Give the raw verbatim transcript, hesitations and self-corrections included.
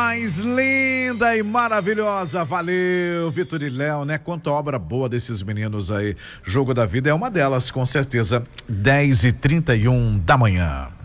mais linda e maravilhosa. Valeu, Vitor e Léo, né? Quanta obra boa desses meninos aí. Jogo da Vida é uma delas, com certeza. dez e trinta e um da manhã.